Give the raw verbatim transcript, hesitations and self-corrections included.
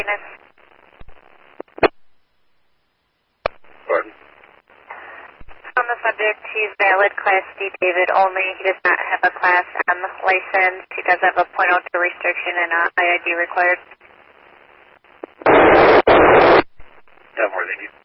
Pardon? On the subject, he's valid Class D David only. He does not have a Class M license. He does have a point oh two restriction and a I I D required. No more than you.